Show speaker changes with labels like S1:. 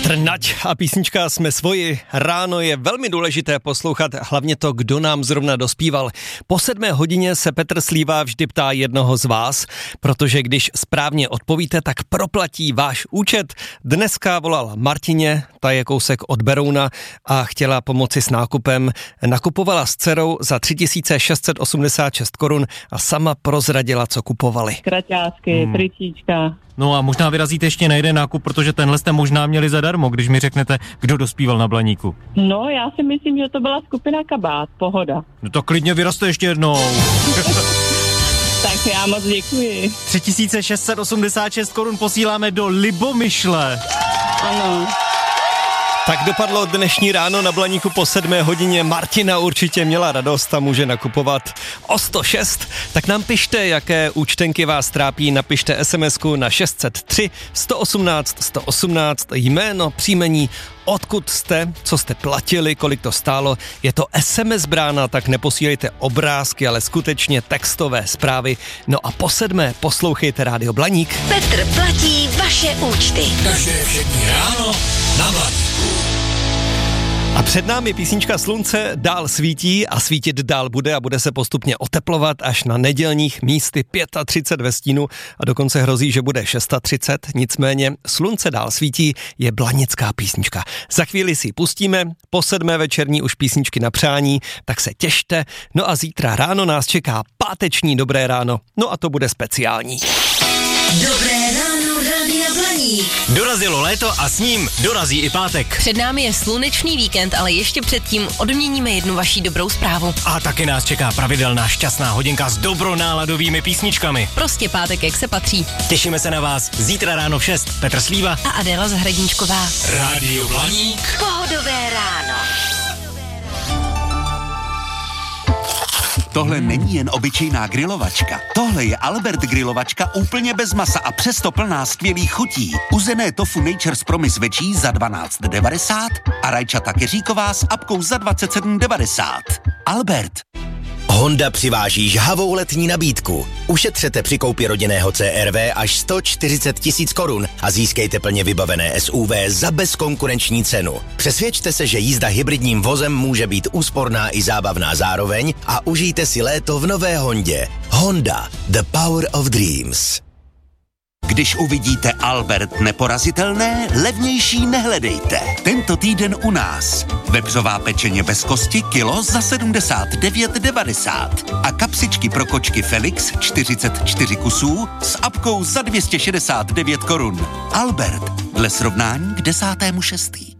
S1: Petr Nať a písnička Jsme svoji. Ráno je velmi důležité poslouchat hlavně to, kdo nám zrovna dospíval. Po 7 hodině se Petr Slíva vždy ptá jednoho z vás, protože když správně odpovíte, tak proplatí váš účet. Dneska volal Martině, ta je kousek od Berouna a chtěla pomoci s nákupem. Nakupovala s dcerou za 3686 korun a sama prozradila, co kupovali.
S2: Kraťásky, tričíčka.
S3: No a možná vyrazíte ještě na jeden nákup, protože tenhle jste možná měli zadarmo, když mi řeknete, kdo dospíval na Blaníku.
S2: No, já si myslím, že to byla skupina Kabát, Pohoda.
S3: No tak klidně vyrazte ještě jednou.
S2: Tak já moc děkuji.
S3: 3686 korun posíláme do Libomyšle.
S2: Ano.
S1: Tak dopadlo dnešní ráno na Blaníku po 7 hodině. Martina určitě měla radost a může nakupovat o 106. Tak nám pište, jaké účtenky vás trápí. Napište SMS-ku na 603 118 118 jméno, příjmení, odkud jste, co jste platili, kolik to stálo. Je to SMS brána, tak neposílejte obrázky, ale skutečně textové zprávy. No a po 7 poslouchejte Rádio Blaník.
S4: Petr platí vaše účty.
S5: Takže všechny ráno na Blaníku.
S1: A před námi písnička Slunce dál svítí a svítit dál bude a bude se postupně oteplovat až na nedělních místy 35 ve stínu a dokonce hrozí, že bude 630. Nicméně Slunce dál svítí je blanická písnička. Za chvíli si ji pustíme, po 7 večerní už písničky na přání, tak se těšte. No a zítra ráno nás čeká páteční Dobré ráno. No a to bude speciální.
S4: Dobré ráno, Rádia Blaník.
S3: Dorazilo léto a s ním dorazí i pátek.
S6: Před námi je slunečný víkend, ale ještě předtím odměníme jednu vaší dobrou zprávu.
S3: A taky nás čeká pravidelná šťastná hodinka s dobronáladovými písničkami.
S6: Prostě pátek, jak se patří.
S3: Těšíme se na vás zítra ráno v 6. Petr Slíva
S6: A Adéla Zahradníčková.
S5: Rádio Blaník.
S4: Pohodové ráno.
S7: Tohle není jen obyčejná grilovačka. Tohle je Albert grilovačka úplně bez masa a přesto plná skvělých chutí. Uzené tofu Nature's Promise večí za 12,90 a rajčata keříková s apkou za 27,90. Albert.
S8: Honda přiváží žhavou letní nabídku. Ušetřete při koupi rodinného CR-V až 140 000 korun a získejte plně vybavené SUV za bezkonkurenční cenu. Přesvědčte se, že jízda hybridním vozem může být úsporná i zábavná zároveň a užijte si léto v nové Hondě. Honda, the power of dreams.
S7: Když uvidíte Albert neporazitelné, levnější nehledejte. Tento týden u nás. Vepřová pečeně bez kosti kilo za 79,90 a kapsičky pro kočky Felix 44 kusů s apkou za 269 korun. Albert, dle srovnání k 10.6.